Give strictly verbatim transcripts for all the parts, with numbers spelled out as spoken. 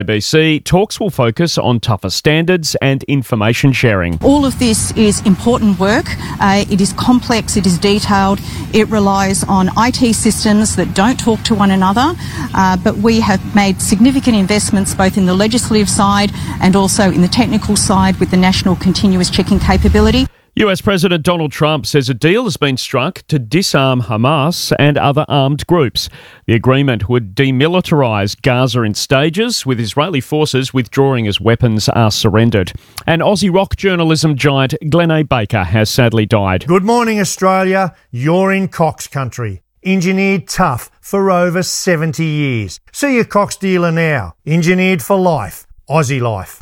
B C, talks will focus on tougher standards and information sharing. All of this is important work. Uh, it is complex, it is detailed, it relies on I T systems that don't talk to one another, uh, but we have made significant investments both in the legislative side and also in the technical side with the National Continuous Checking capability. U S President Donald Trump says a deal has been struck to disarm Hamas and other armed groups. The agreement would demilitarise Gaza in stages, with Israeli forces withdrawing as weapons are surrendered. And Aussie rock journalism giant Glenn A. Baker has sadly died. Good morning, Australia. You're in Cox country. Engineered tough for over seventy years. See your Cox dealer now. Engineered for life. Aussie life.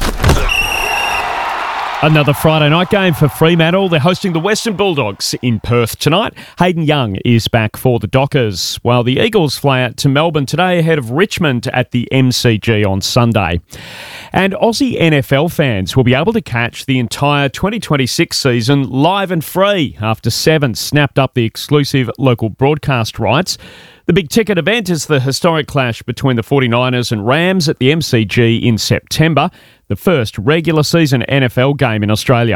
Another Friday night game for Fremantle. They're hosting the Western Bulldogs in Perth tonight. Hayden Young is back for the Dockers, while the Eagles fly out to Melbourne today ahead of Richmond at the M C G on Sunday. And Aussie N F L fans will be able to catch the entire twenty twenty-six season live and free after Seven snapped up the exclusive local broadcast rights. The big ticket event is the historic clash between the forty-niners and Rams at the M C G in September, the first regular season N F L game in Australia.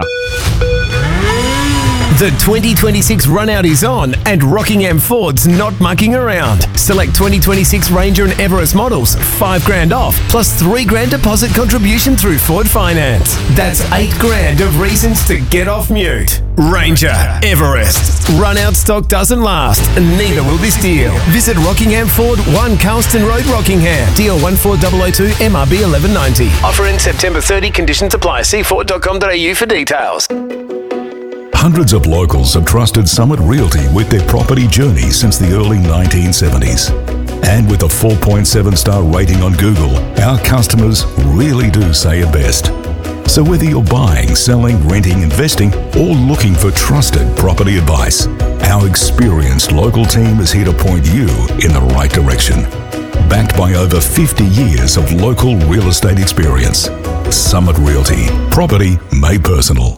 The twenty twenty-six run-out is on and Rockingham Ford's not mucking around. Select twenty twenty-six Ranger and Everest models, five grand off, plus three grand deposit contribution through Ford Finance. That's eight grand of reasons to get off mute. Ranger, Everest. Run-out stock doesn't last, and neither will this deal. Visit Rockingham Ford, one Carlston Road, Rockingham. D L one four zero zero two M R B eleven ninety. Offer in September thirtieth. Conditions apply. See ford dot com dot a u for details. Hundreds of locals have trusted Summit Realty with their property journey since the early nineteen seventies. And with a four point seven star rating on Google, our customers really do say it best. So whether you're buying, selling, renting, investing, or looking for trusted property advice, our experienced local team is here to point you in the right direction. Backed by over fifty years of local real estate experience. Summit Realty. Property made personal.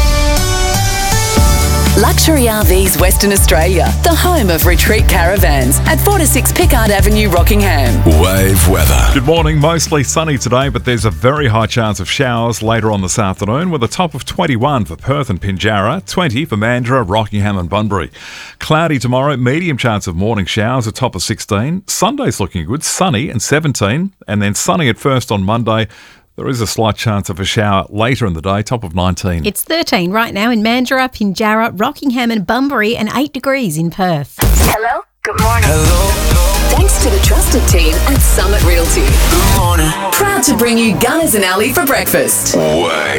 Luxury R Vs Western Australia, the home of retreat caravans at four to six Pickard Avenue, Rockingham. Wave weather. Good morning. Mostly sunny today, but there's a very high chance of showers later on this afternoon, with a top of twenty-one for Perth and Pinjarra, twenty for Mandurah, Rockingham and Bunbury. Cloudy tomorrow, medium chance of morning showers, a top of sixteen. Sunday's looking good, sunny and seventeen, and then sunny at first on Monday. There is a slight chance of a shower later in the day, top of nineteen. It's thirteen right now in Mandurah, Pinjarra, Rockingham and Bunbury, and eight degrees in Perth. Hello? Good morning. Hello. Thanks to the trusted team at Summit Realty. Good morning. Proud to bring you Gunners and Alley for breakfast. Way.